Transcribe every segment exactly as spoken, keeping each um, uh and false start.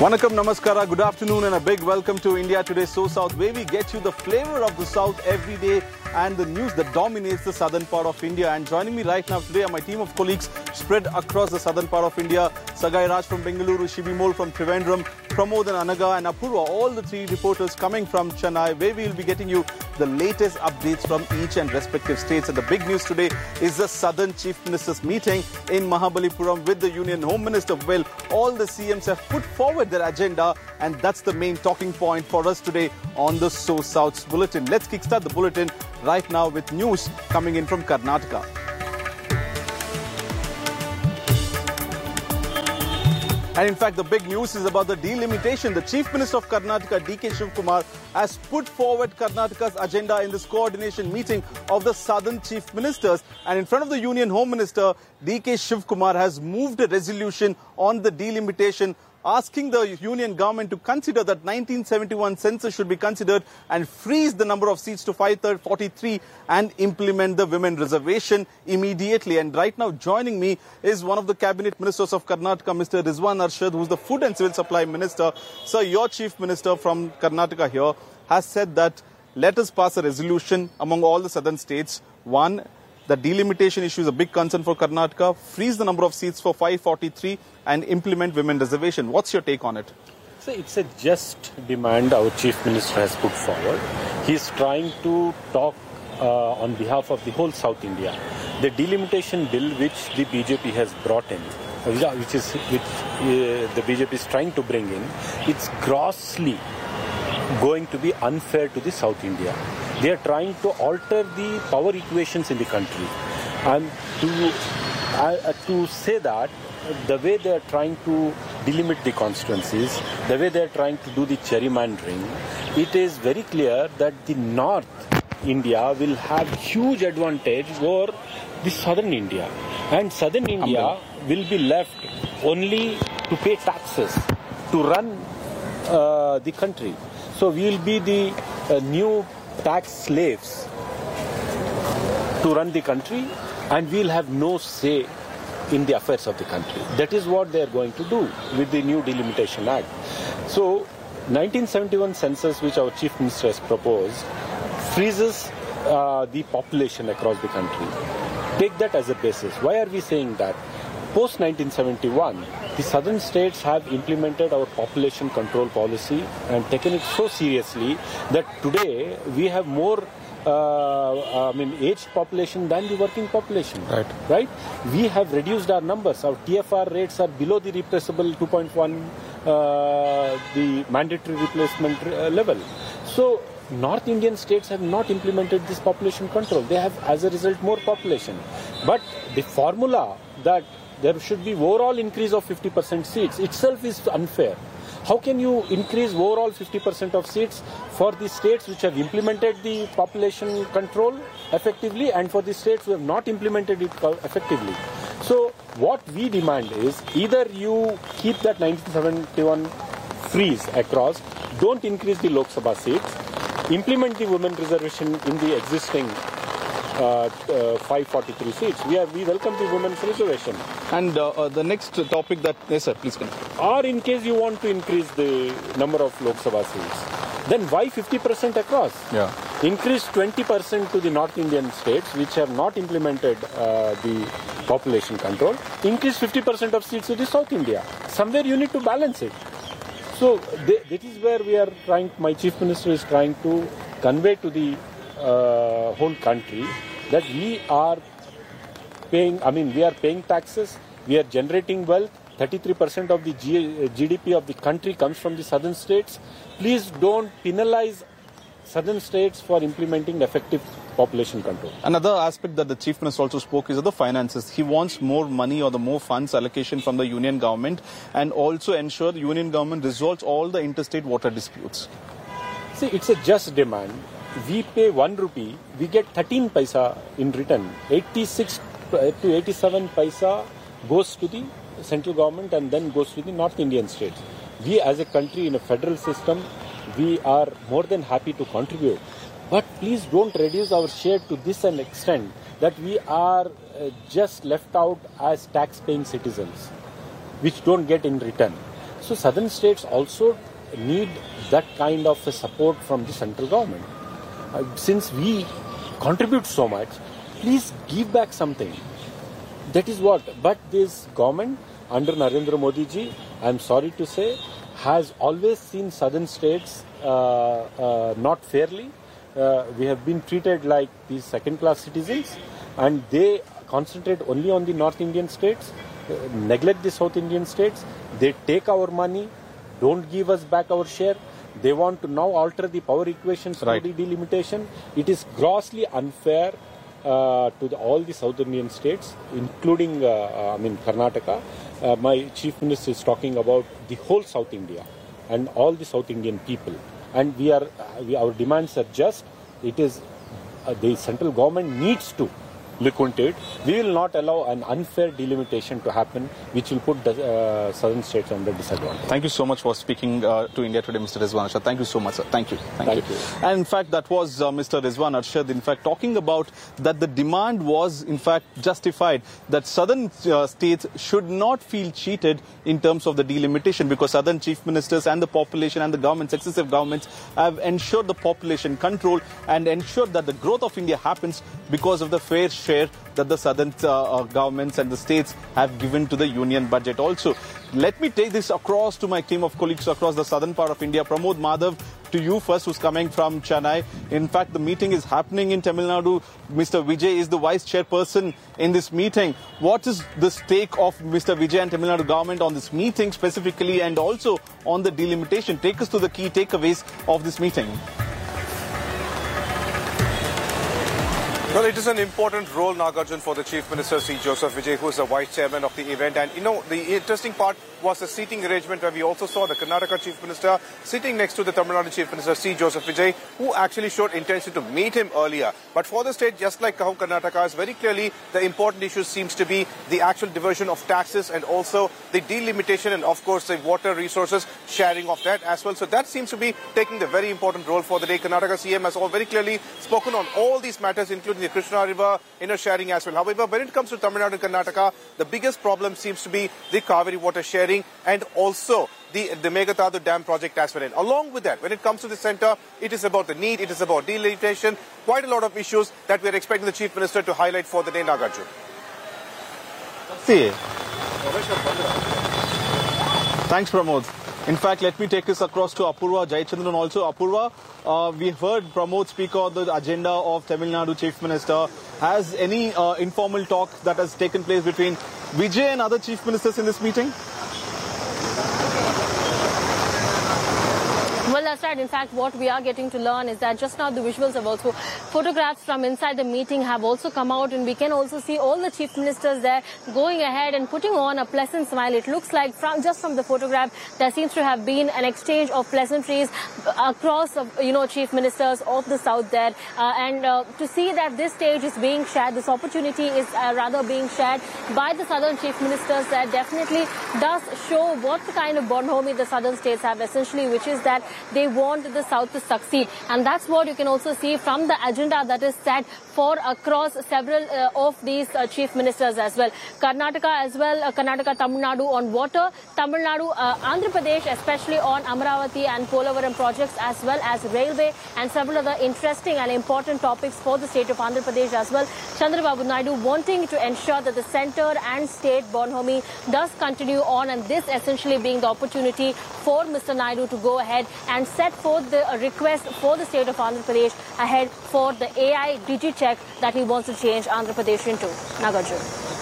Vanakkam, Namaskara, good afternoon and a big welcome to India Today So South, where we get you the flavor of the South every day and the news that dominates the southern part of India. And joining me right now today are my team of colleagues spread across the southern part of India. Sagai Raj from Bengaluru, Shibi Mol from Trivandrum, Pramod and Anaga and Apurva, all the three reporters coming from Chennai, where we will be getting you the latest updates from each and respective states. And the big news today is the Southern Chief Ministers meeting in Mahabalipuram with the Union Home Minister. Well, all the C Ms have put forward their agenda, and that's the main talking point for us today on the So South's Bulletin. Let's kickstart the bulletin right now with news coming in from Karnataka. And in fact, the big news is about the delimitation. The Chief Minister of Karnataka, D K Shivkumar, has put forward Karnataka's agenda in this coordination meeting of the Southern Chief Ministers. And in front of the Union Home Minister, D K Shivkumar has moved a resolution on the delimitation, asking the union government to consider that nineteen seventy-one census should be considered and freeze the number of seats to five forty-three and implement the women reservation immediately. And right now joining me is one of the cabinet ministers of Karnataka, Mister Rizwan Arshad, who's the Food and Civil Supply Minister. Sir, your chief minister from Karnataka here has said that let us pass a resolution among all the southern states. One, the delimitation issue is a big concern for Karnataka. Freeze the number of seats for five forty-three and implement women reservation. What's your take on it? So it's a just demand our Chief Minister has put forward. He's trying to talk uh, on behalf of the whole South India. The delimitation bill which the B J P has brought in, which is which uh, the B J P is trying to bring in, it's grossly going to be unfair to the South India. They are trying to alter the power equations in the country. And to, uh, to say that, the way they are trying to delimit the constituencies, the way they are trying to do the gerrymandering, it is very clear that the North India will have huge advantage over the Southern India. And Southern India will be left only to pay taxes, to run uh, the country. So we will be the uh, new tax slaves to run the country, and we'll have no say in the affairs of the country. That is what they are going to do with the new Delimitation Act. So, nineteen seventy-one census, which our Chief Minister has proposed, freezes uh, the population across the country. Take that as a basis. Why are we saying that? Post nineteen seventy-one, the southern states have implemented our population control policy and taken it so seriously that today we have more uh, I mean, aged population than the working population. Right. Right? We have reduced our numbers. Our T F R rates are below the replaceable two point one, uh, the mandatory replacement uh, level. So, North Indian states have not implemented this population control. They have, as a result, more population. But the formula that there should be overall increase of fifty percent seats itself is unfair. How can you increase overall fifty percent of seats for the states which have implemented the population control effectively and for the states who have not implemented it effectively? So what we demand is either you keep that nineteen seventy-one freeze across, don't increase the Lok Sabha seats, implement the women reservation in the existing Uh, uh, five forty-three seats. We are we welcome the women's reservation. And uh, uh, the next topic that... Yes, sir, please continue. Or in case you want to increase the number of Lok Sabha seats, then why fifty percent across? Yeah. Increase twenty percent to the North Indian states which have not implemented uh, the population control. Increase fifty percent of seats to the South India. Somewhere you need to balance it. So th- that is where we are trying, my Chief Minister is trying to convey to the Uh, whole country that we are paying, I mean, we are paying taxes, we are generating wealth, thirty-three percent of the G- G D P of the country comes from the southern states. Please don't penalize southern states for implementing effective population control. Another aspect that the Chief Minister also spoke is of the finances. He wants more money or the more funds allocation from the union government and also ensure the union government resolves all the interstate water disputes. See, it's a just demand. We pay one rupee, we get thirteen paisa in return. eighty-six to eighty-seven paisa goes to the central government and then goes to the North Indian states. We as a country in a federal system, we are more than happy to contribute. But please don't reduce our share to this an extent that we are uh, just left out as tax-paying citizens, which don't get in return. So southern states also need that kind of a support from the central government. Uh, since we contribute so much, please give back something. That is what. But this government under Narendra Modi ji, I am sorry to say, has always seen southern states uh, uh, not fairly. Uh, we have been treated like these second-class citizens, and they concentrate only on the North Indian states, uh, neglect the South Indian states. They take our money, don't give us back our share. They want to now alter the power equations through Right. the delimitation. It is grossly unfair uh, to the, all the South Indian states, including, uh, uh, I mean, Karnataka. Uh, my chief minister is talking about the whole South India and all the South Indian people. And we are, uh, we, our demands are just, it is, uh, the central government needs to look into it. We will not allow an unfair delimitation to happen, which will put the uh, southern states under disadvantage. Thank you so much for speaking uh, to India Today, Mister Rizwan Arshad. Thank you so much, sir. Thank you. Thank, Thank you. you. And in fact, that was uh, Mister Rizwan Arshad, in fact, talking about that the demand was, in fact, justified, that southern uh, states should not feel cheated in terms of the delimitation, because southern chief ministers and the population and the government, successive governments, have ensured the population control and ensured that the growth of India happens because of the fair share that the southern uh, uh, governments and the states have given to the union budget also. Let me take this across to my team of colleagues across the southern part of India. Pramod Madhav, to you first, who's coming from Chennai. In fact, the meeting is happening in Tamil Nadu. Mister Vijay is the vice chairperson in this meeting. What is the stake of Mister Vijay and Tamil Nadu government on this meeting specifically, and also on the delimitation? Take us to the key takeaways of this meeting. Well, it is an important role, Nagarjun, for the Chief Minister, C. Joseph Vijay, who is the Vice Chairman of the event. And, you know, the interesting part was the seating arrangement, where we also saw the Karnataka Chief Minister sitting next to the Tamil Nadu Chief Minister, C. Joseph Vijay, who actually showed intention to meet him earlier. But for the state, just like how Karnataka is, very clearly the important issue seems to be the actual diversion of taxes and also the delimitation and, of course, the water resources, sharing of that as well. So that seems to be taking the very important role for the day. Karnataka C M has all very clearly spoken on all these matters, including the Krishna River, inner sharing as well. However, when it comes to Tamil Nadu and Karnataka, the biggest problem seems to be the Kaveri water sharing and also the, the Meghatadu Dam project as well. And along with that, when it comes to the centre, it is about the need, it is about delimitation, quite a lot of issues that we are expecting the Chief Minister to highlight for the day, Nagarjun. See. Thanks, Pramod. In fact, let me take this across to Apurva Jayachandran also. Apurva, uh, we heard Pramod speak on the agenda of Tamil Nadu Chief Minister. Has any uh, informal talk that has taken place between Vijay and other Chief Ministers in this meeting? Well, that's right. In fact, what we are getting to learn is that just now the visuals have also, photographs from inside the meeting have also come out, and we can also see all the chief ministers there going ahead and putting on a pleasant smile. It looks like from just from the photograph, there seems to have been an exchange of pleasantries across, you know, chief ministers of the south there. Uh, and uh, to see that this stage is being shared, this opportunity is uh, rather being shared by the southern chief ministers, that definitely does show what kind of bonhomie the southern states have essentially, which is that they want the south to succeed. And that's what you can also see from the agenda that is set for across several uh, of these uh, chief ministers as well. Karnataka as well, uh, Karnataka, Tamil Nadu on water, Tamil Nadu, uh, Andhra Pradesh especially on Amaravati and Polavaram projects, as well as railway and several other interesting and important topics for the state of Andhra Pradesh as well. Chandrababu Naidu wanting to ensure that the centre and state bonhomie does continue on, and this essentially being the opportunity for Mister Naidu to go ahead and set forth the request for the state of Andhra Pradesh ahead for the A I DigiCheck that he wants to change Andhra Pradesh into. Nagarjun.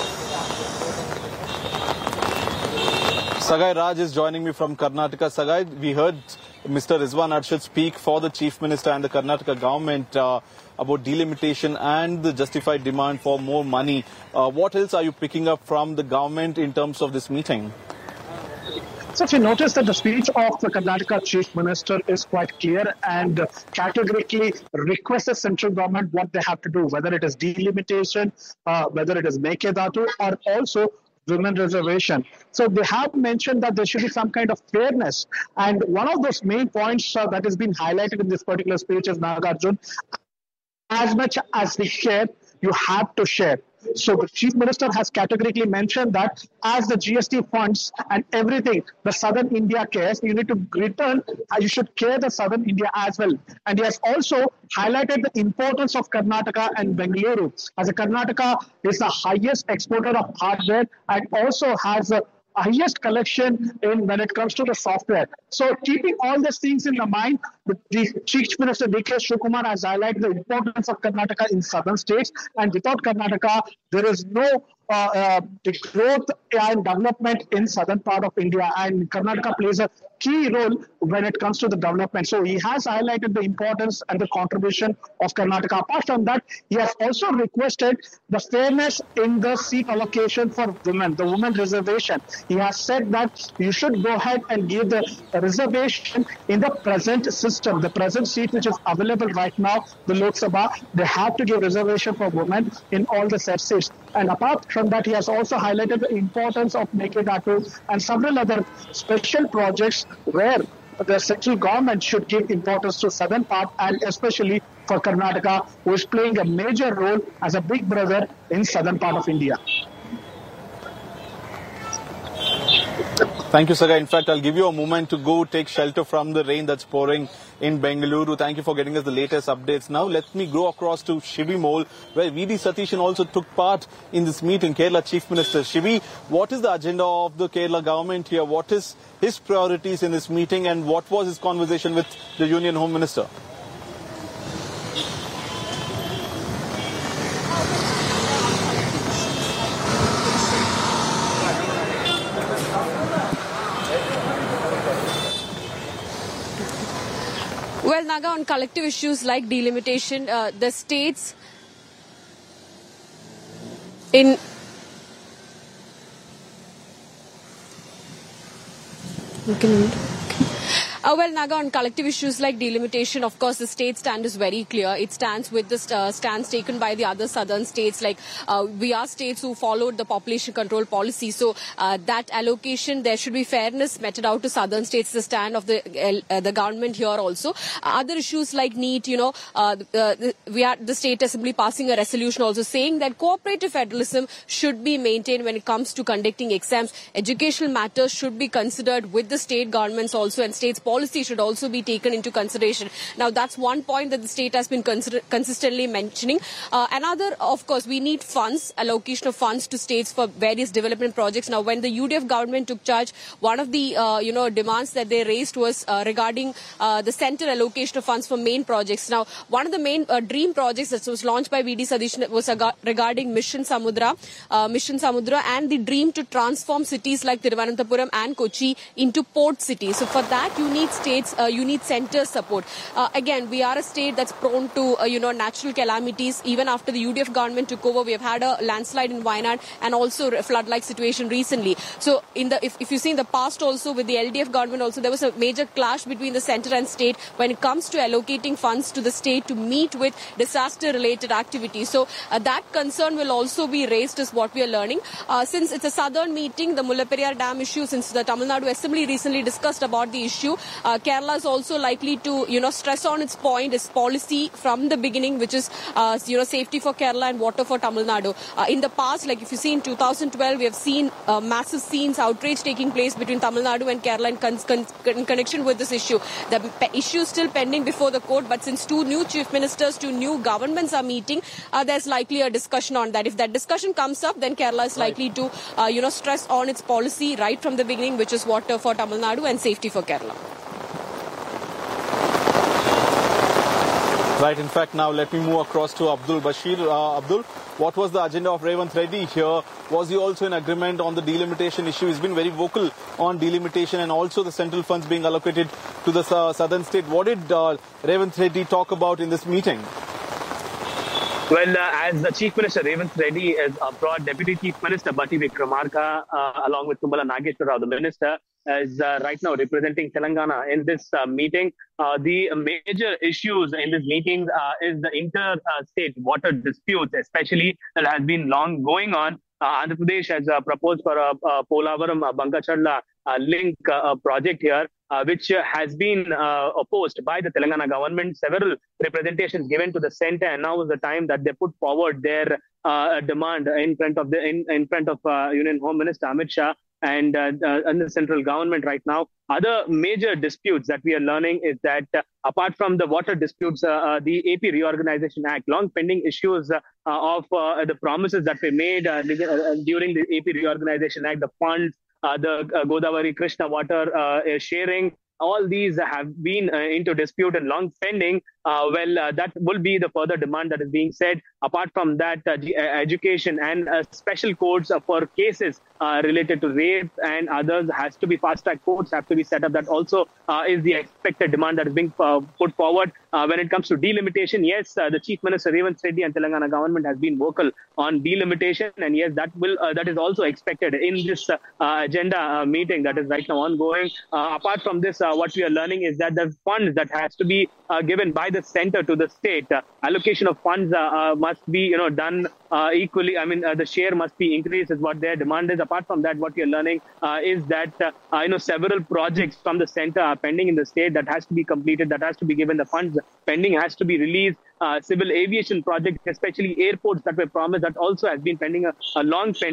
Sagai Raj is joining me from Karnataka. Sagai, we heard Mister Rizwan Arshad speak for the Chief Minister and the Karnataka government uh, about delimitation and the justified demand for more money. Uh, what else are you picking up from the government in terms of this meeting? So if you notice that the speech of the Karnataka Chief Minister is quite clear and categorically requests the central government what they have to do, whether it is delimitation, uh, whether it is Meghatadu, or also women reservation. So they have mentioned that there should be some kind of fairness. And one of those main points uh, that has been highlighted in this particular speech is, Nagarjun, as much as we share, you have to share. So the chief minister has categorically mentioned that as the G S T funds and everything, the southern India cares, you need to return, you should care the southern India as well. And he has also highlighted the importance of Karnataka and Bengaluru, as a Karnataka is the highest exporter of hardware and also has a highest collection in when it comes to the software. So keeping all these things in the mind, the, the Chief Minister D K Shivakumar has highlighted the importance of Karnataka in southern states, and without Karnataka, there is no uh, uh, the growth and development in southern part of India, and Karnataka plays a key role when it comes to the development. So he has highlighted the importance and the contribution of Karnataka. Apart from that, he has also requested the fairness in the seat allocation for women, the women reservation. He has said that you should go ahead and give the reservation in the present system, the present seat which is available right now, the Lok Sabha, they have to give reservation for women in all the set seats. And apart from that, he has also highlighted the importance of Mekadatu and several other special projects where the central government should give importance to southern part, and especially for Karnataka, who is playing a major role as a big brother in southern part of India. Thank you, Saga. In fact, I'll give you a moment to go take shelter from the rain that's pouring in Bengaluru. Thank you for getting us the latest updates. Now, let me go across to Shivi Mole, where V D Satishan also took part in this meeting, Kerala Chief Minister. Shivi, what is the agenda of the Kerala government here? What is his priorities in this meeting, and what was his conversation with the Union Home Minister? Well, Naga, on collective issues like delimitation, uh, the states in Uh, well, Naga, on collective issues like delimitation, of course, the state stand is very clear. It stands with the uh, stands taken by the other southern states. Like uh, we are states who followed the population control policy. So uh, that allocation, there should be fairness meted out to southern states. The stand of the uh, the government here also. Uh, other issues like NEET, you know, uh, uh, we are the state assembly passing a resolution also saying that cooperative federalism should be maintained when it comes to conducting exams. Educational matters should be considered with the state governments also, and states policy should also be taken into consideration. Now, that's one point that the state has been consistently mentioning. Uh, another, of course, we need funds, allocation of funds to states for various development projects. Now, when the U D F government took charge, one of the, uh, you know, demands that they raised was uh, regarding uh, the center allocation of funds for main projects. Now, one of the main uh, dream projects that was launched by V D Satishan was regarding Mission Samudra, uh, Mission Samudra and the dream to transform cities like Thiruvananthapuram and Kochi into port cities. So, for that, you need states, uh, you need center support. Uh, again, we are a state that's prone to, uh, you know, natural calamities. Even after the U D F government took over, we have had a landslide in Wayanad and also a flood-like situation recently. So, in the if, if you see in the past also with the L D F government also, there was a major clash between the center and state when it comes to allocating funds to the state to meet with disaster-related activities. So, uh, that concern will also be raised is what we are learning. Uh, since it's a southern meeting, the Mullaperiyar Dam issue, since the Tamil Nadu Assembly recently discussed about the issue, Uh, Kerala is also likely to, you know, stress on its point, its policy from the beginning, which is, uh, you know, safety for Kerala and water for Tamil Nadu. Uh, in the past, like if you see in two thousand twelve, we have seen uh, massive scenes, outrage taking place between Tamil Nadu and Kerala in, con con in connection with this issue. The issue is still pending before the court, but since two new chief ministers, two new governments are meeting, uh, there's likely a discussion on that. If that discussion comes up, then Kerala is likely to, uh, you know, stress on its policy right from the beginning, which is water for Tamil Nadu and safety for Kerala. Right, in fact, now let me move across to Abdul Bashir. Uh, Abdul, what was the agenda of Revanth Reddy here? Was he also in agreement on the delimitation issue? He's been very vocal on delimitation and also the central funds being allocated to the uh, southern state. What did uh, Revanth Reddy talk about in this meeting? Well, uh, as the Chief Minister, Revanth Reddy is abroad. Deputy Chief Minister Batti Vikramarka, uh, along with Tummala Nageshwar Rao, the Minister, is uh, right now representing Telangana in this uh, meeting. Uh, the major issues in this meeting uh, is the inter-state uh, water disputes, especially that has been long going on. Uh, Andhra Pradesh has uh, proposed for a, a Polavaram uh, Bankachadla uh, link uh, project here, uh, which uh, has been uh, opposed by the Telangana government. Several representations given to the centre, and now is the time that they put forward their uh, a demand in front of the in, in front of uh, Union Home Minister Amit Shah and, uh, uh, and the central government right now. Other major disputes that we are learning is that uh, apart from the water disputes, uh, uh, the A P Reorganization Act, long pending issues uh, uh, of uh, the promises that were made uh, during the A P Reorganization Act, the funds, uh, the uh, Godavari Krishna water uh, sharing, all these have been uh, into dispute and long pending. Uh, well, uh, that will be the further demand that is being said. Apart from that, uh, education and uh, special courts uh, for cases uh, related to rape and others has to be fast-track courts have to be set up. That also uh, is the expected demand that is being uh, put forward. Uh, when it comes to delimitation, yes, uh, the Chief Minister Revanth Reddy and Telangana government has been vocal on delimitation, and yes, that will uh, that is also expected in this uh, uh, agenda uh, meeting that is right now ongoing. Uh, apart from this, uh, what we are learning is that the funds that has to be uh, given by the center to the state, uh, allocation of funds uh, uh, must be you know done uh, equally. I mean, uh, the share must be increased is what their demand is. Apart from that, what we are learning uh, is that uh, uh, you know several projects from the center are pending in the state that has to be completed, that has to be given the funds pending, has to be released. Uh, civil aviation projects, especially airports that were promised, that also has been pending a, a long pending.